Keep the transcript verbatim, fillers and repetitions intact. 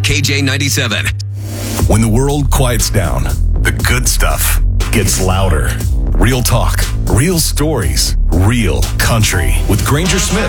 K J ninety-seven. When the world quiets down, the good stuff gets louder. Real talk, real stories, real country. With Granger Smith.